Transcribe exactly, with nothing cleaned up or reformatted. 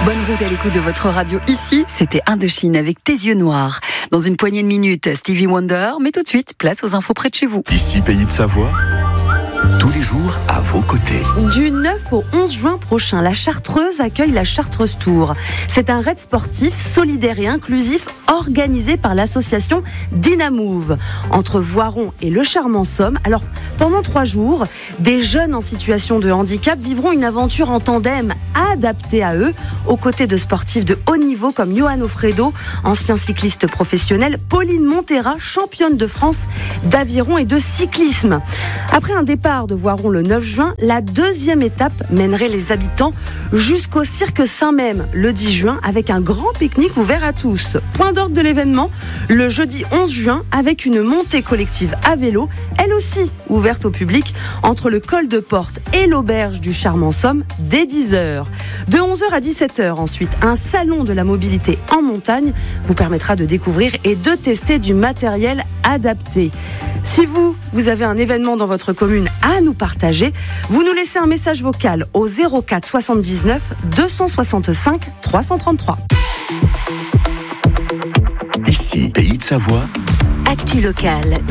Bonne route à l'écoute de votre radio. Ici, c'était Indochine avec Tes yeux noirs. Dans une poignée de minutes, Stevie Wonder, mais tout de suite, place aux infos près de chez vous. Ici, Pays de Savoie, tous les jours à vos côtés. Du neuf au onze juin prochain, la Chartreuse accueille la Chartreuse Tour. C'est un raid sportif, solidaire et inclusif organisé par l'association Dynamove entre Voiron et Le Charme-en-Somme. Alors, pendant trois jours, des jeunes en situation de handicap vivront une aventure en tandem adaptée à eux, aux côtés de sportifs de haut niveau comme Johan Ofredo, ancien cycliste professionnel, Pauline Montera, championne de France d'aviron et de cyclisme. Après un départ de Voiron le neuf juin, la deuxième étape mènerait les habitants jusqu'au cirque Saint-Même le dix juin avec un grand pique-nique ouvert à tous. Point d'ordre de l'événement, le jeudi onze juin avec une montée collective à vélo, elle aussi ouverte au public entre le col de Porte et l'auberge du Charme-en-Somme dès dix heures. De onze heures à dix-sept heures ensuite, un salon de la mobilité en montagne vous permettra de découvrir et de tester du matériel adapté. Si vous, vous avez un événement dans votre commune à nous partager, vous nous laissez un message vocal au zéro quatre soixante-dix-neuf deux cent soixante-cinq trois cent trente-trois. Ici, Pays de Savoie. Actu locale.